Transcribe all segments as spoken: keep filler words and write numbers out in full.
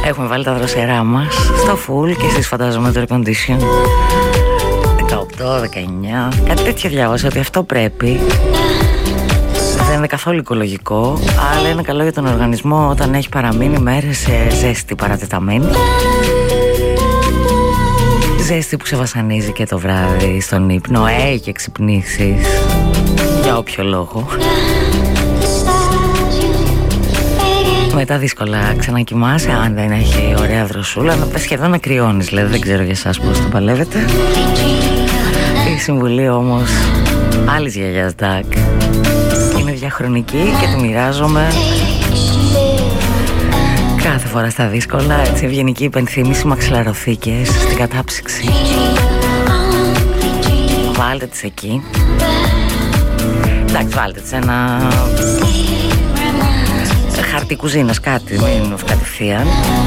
Έχουμε βάλει τα δροσερά μας στο full και εσείς φαντάζομαι το air condition. δεκαοκτώ, δεκαεννιά, κάτι τέτοιο διάβασα ότι αυτό πρέπει. Δεν είναι καθόλου οικολογικό, αλλά είναι καλό για τον οργανισμό όταν έχει παραμείνει μέρες σε ζέστη παρατεταμένη. Ζέστη που ξεβασανίζει και το βράδυ στον ύπνο, ε, και ξυπνήσεις για όποιο λόγο. Μετά δύσκολα ξανακοιμάσαι, αν δεν έχει ωραία δροσούλα, να πες σχεδόν να κρυώνεις, δηλαδή δεν ξέρω για εσάς πώς το παλεύετε. Η συμβουλή όμως άλλης γιαγιάς Ντάκ είναι διαχρονική και τη μοιράζομαι κάθε φορά στα δύσκολα. Έτσι, ευγενική υπενθύμηση, μαξιλαροθήκες στην κατάψυξη. Βάλτε τις εκεί. Εντάξει, βάλτε τις ένα χαρτί κουζίνας, κάτι, μην κατευθείαν.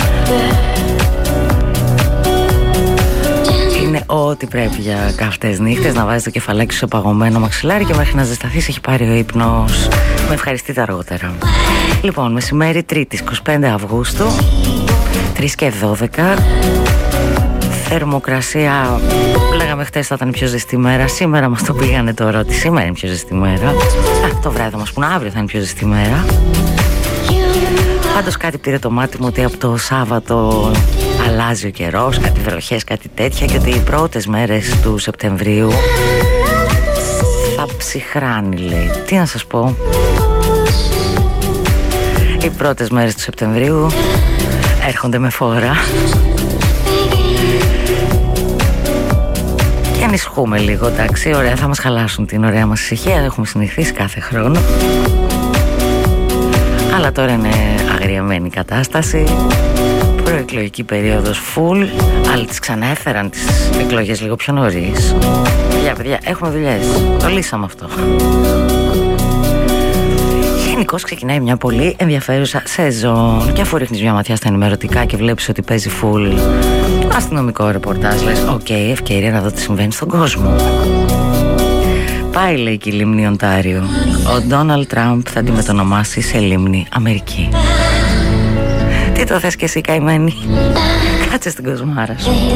Είναι ό,τι πρέπει για καυτές νύχτες, να βάζεις το κεφαλάκι σου σε παγωμένο μαξιλάρι και μέχρι να ζεσταθείς έχει πάρει ο ύπνος. Με ευχαριστείτε αργότερα. Λοιπόν, μεσημέρι Τρίτης είκοσι πέντε Αυγούστου, τρεις και δώδεκα. Θερμοκρασία, λέγαμε χτες θα ήταν η πιο ζεστή μέρα. Σήμερα μας το πήγανε τώρα ότι σήμερα είναι η πιο ζεστή μέρα. Α, το βράδυ θα μας πούνε αύριο θα είναι η πιο ζεστή μέρα. Πάντως κάτι πήρε το μάτι μου ότι από το Σάββατο αλλάζει ο καιρός, κάτι βροχές, κάτι τέτοια, και ότι οι πρώτες μέρες του Σεπτεμβρίου θα ψυχράνει, λέει. Τι να σας πω. Οι πρώτες μέρες του Σεπτεμβρίου έρχονται με φόρα. Και ανησυχούμε λίγο, εντάξει, ωραία, θα μας χαλάσουν την ωραία μας ησυχία, έχουμε συνηθίσει κάθε χρόνο. Αλλά τώρα είναι αγριεμένη η κατάσταση. Προεκλογική περίοδος full. Άλλοι τις ξαναέφεραν τις εκλογές λίγο πιο νωρίς. Παιδιά, παιδιά, έχουμε δουλειές. Το λύσαμε αυτό. Γενικώς ξεκινάει μια πολύ ενδιαφέρουσα σεζόν. Και αφού ρίχνεις μια ματιά στα ενημερωτικά και βλέπεις ότι παίζει full αστυνομικό ρεπορτάζ, λες οκ, okay, ευκαιρία να δω τι συμβαίνει στον κόσμο. Πάει, λέει, και η λίμνη Οντάριο. Ο Ντόναλντ Τραμπ θα τη μετονομάσει σε λίμνη Αμερική. Τι το θες και εσύ, καημένη? Κάτσε στην κοσμάρα σου.